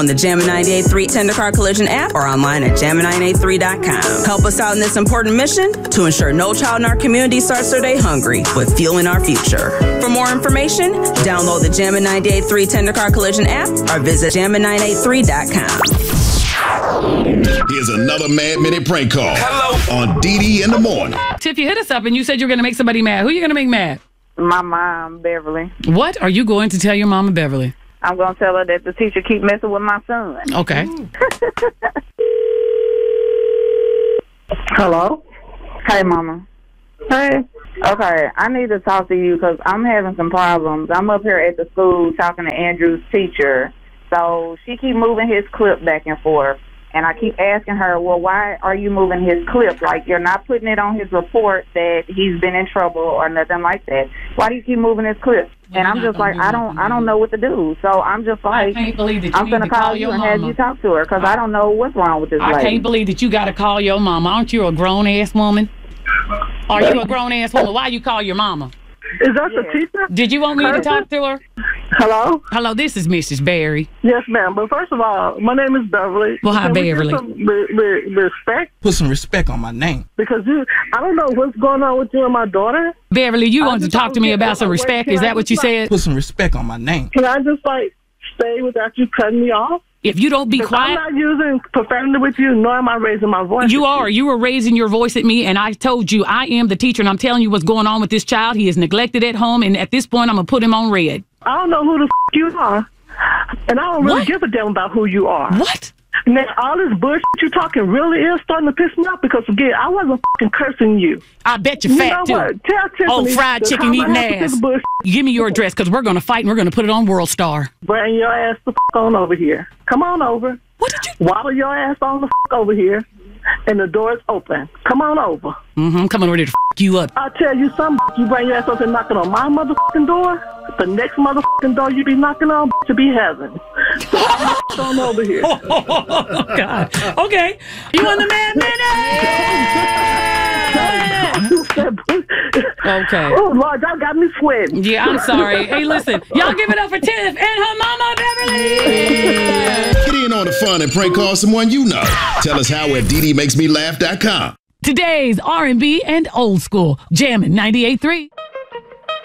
on the Jammin' 98.3 Tender Car Collision app or online at jammin983.com. Help us out in this important mission to ensure no child in our community starts their day hungry with fueling our future. For more information, download the Jammin' 98.3 Tender Car Collision app or visit jammin983.com. Here's another Mad Minute prank call. Hello. On DD in the morning. Tiff, you hit us up and you said you're going to make somebody mad. Who are you going to make mad? My mom, Beverly. What are you going to tell your mama, Beverly? I'm going to tell her that the teacher keep messing with my son. Okay. Hello? Hey, Mama. Hey. Okay, I need to talk to you because I'm having some problems. I'm up here at the school talking to Andrew's teacher. So she keep moving his clip back and forth. And I keep asking her, well, why are you moving his clip? Like, you're not putting it on his report that he's been in trouble or nothing like that. Why do you keep moving his clip? And I'm just like, I don't know what to do. So I'm just like, I'm going to call you and have you talk to her because I don't know what's wrong with this lady. I can't believe that you got to call your mama. Aren't you a grown-ass woman? Are you a grown-ass woman? Why you call your mama? Is that the teacher? Did you want me to talk to her? Hello? Hello, this is Mrs. Berry. Yes, ma'am. But first of all, my name is Beverly. Well, hi, Can we Beverly. get some respect? Put some respect on my name. Because I don't know what's going on with you and my daughter. Beverly, you want to talk to me about some respect? Is that what you said? Put some respect on my name. Can I just, stay without you cutting me off? If you don't be quiet. I'm not using profanity with you, nor am I raising my voice. You are. You were raising your voice at me, and I told you I am the teacher, and I'm telling you what's going on with this child. He is neglected at home, and at this point, I'm going to put him on red. I don't know who the you are, and I don't really give a damn about who you are. What? Now, all this bullshit you talking really is starting to piss me off because, again, I wasn't cursing you. I bet you're fat, too. What? Tell Tiffany. Oh, fried chicken eating ass. Give me your address because we're going to fight and we're going to put it on World Star. Bring your ass the on over here. Come on over. What did you... Waddle your ass on the over here, and the door is open. Come on over. I'm coming over there to you up. I'll tell you something. You bring your ass up and knocking on my motherfucking door, the next motherfucking door you be knocking on to be heaven. So I'm on over here. Oh, God. Okay. You on the Mad Minute? Okay. Oh, Lord, y'all got me sweating. Yeah, I'm sorry. Hey, listen. Y'all give it up for Tiff and her mama, Beverly. Get in on the fun and prank call someone you know. Tell us how at DDMakesMeLaugh.com. Today's R&B and old school. Jammin' 98.3.